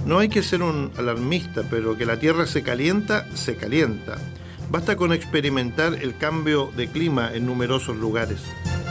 No hay que ser un alarmista, pero que la Tierra se calienta, se calienta. Basta con experimentar el cambio de clima en numerosos lugares.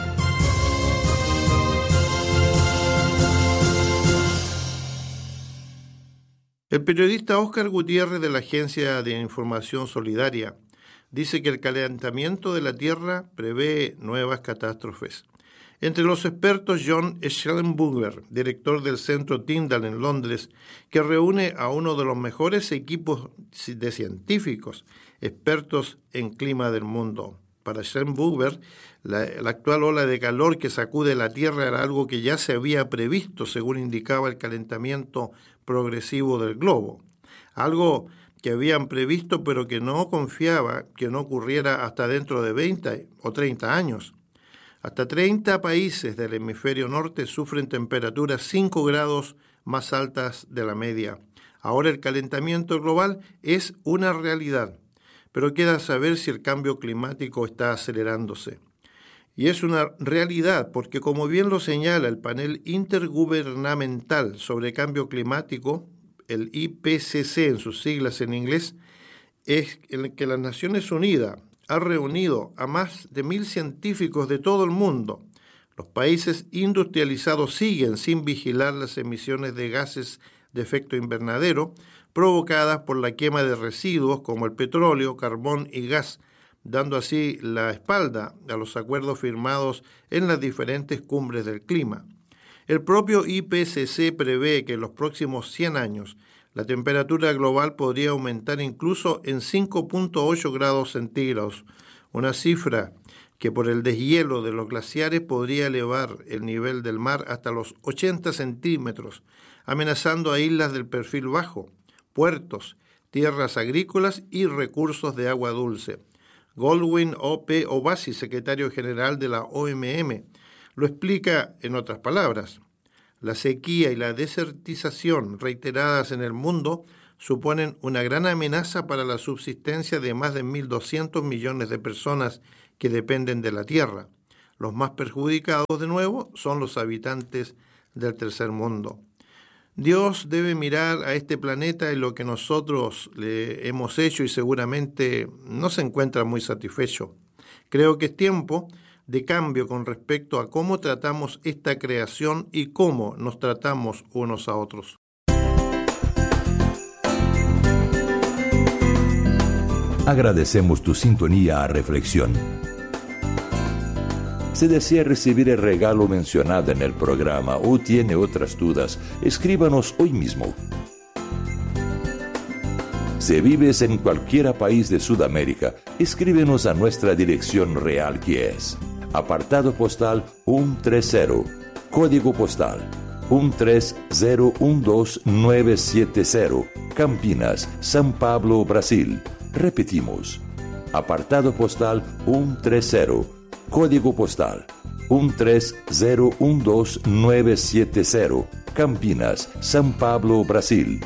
El periodista Óscar Gutiérrez de la Agencia de Información Solidaria dice que el calentamiento de la Tierra prevé nuevas catástrofes. Entre los expertos, John Schellenberger, director del Centro Tyndall en Londres, que reúne a uno de los mejores equipos de científicos expertos en clima del mundo. Para Schellenberger, la actual ola de calor que sacude la Tierra era algo que ya se había previsto, según indicaba el calentamiento progresivo del globo. Algo que habían previsto, pero que no confiaba que no ocurriera hasta dentro de 20 o 30 años. Hasta 30 países del hemisferio norte sufren temperaturas 5 grados más altas de la media. Ahora el calentamiento global es una realidad, pero queda saber si el cambio climático está acelerándose. Y es una realidad porque, como bien lo señala el panel intergubernamental sobre cambio climático, el IPCC en sus siglas en inglés, es el que las Naciones Unidas ha reunido a más de 1.000 científicos de todo el mundo. Los países industrializados siguen sin vigilar las emisiones de gases de efecto invernadero provocadas por la quema de residuos como el petróleo, carbón y gas, dando así la espalda a los acuerdos firmados en las diferentes cumbres del clima. El propio IPCC prevé que en los próximos 100 años la temperatura global podría aumentar incluso en 5.8 grados centígrados, una cifra que por el deshielo de los glaciares podría elevar el nivel del mar hasta los 80 centímetros, amenazando a islas del perfil bajo, puertos, tierras agrícolas y recursos de agua dulce. Goldwyn O.P. Obasi, secretario general de la OMM, lo explica en otras palabras. La sequía y la desertización reiteradas en el mundo suponen una gran amenaza para la subsistencia de más de 1.200 millones de personas que dependen de la Tierra. Los más perjudicados, de nuevo, son los habitantes del tercer mundo. Dios debe mirar a este planeta y lo que nosotros le hemos hecho y seguramente no se encuentra muy satisfecho. Creo que es tiempo de cambio con respecto a cómo tratamos esta creación y cómo nos tratamos unos a otros. Agradecemos tu sintonía a Reflexión. Si desea recibir el regalo mencionado en el programa o tiene otras dudas, escríbanos hoy mismo. Si vives en cualquier país de Sudamérica, escríbenos a nuestra dirección real, que es apartado postal 130, código postal 13012970, Campinas, São Paulo, Brasil. Repetimos, apartado postal 130, código postal 13012970, Campinas, São Paulo, Brasil.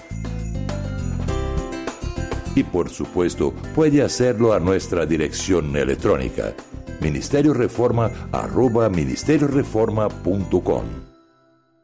Y por supuesto, puede hacerlo a nuestra dirección electrónica ministerioreforma@ministerioreforma.com.